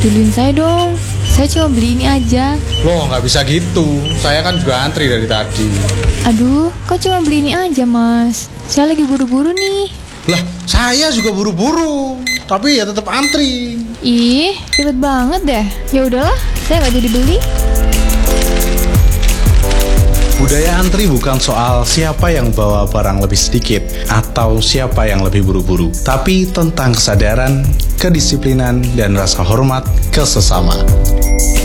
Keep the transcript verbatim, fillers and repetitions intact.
Duluin saya dong. Saya cuma beli ini aja. Loh, nggak bisa gitu. Saya kan juga antri dari tadi. Aduh, kok cuma beli ini aja, Mas? Saya lagi buru-buru nih. Lah, saya juga buru-buru. Tapi ya tetap antri. Ih, ribet banget deh. Ya udahlah, saya nggak jadi beli. Budaya antri bukan soal siapa yang bawa barang lebih sedikit atau siapa yang lebih buru-buru, tapi tentang kesadaran, kedisiplinan, dan rasa hormat ke sesama.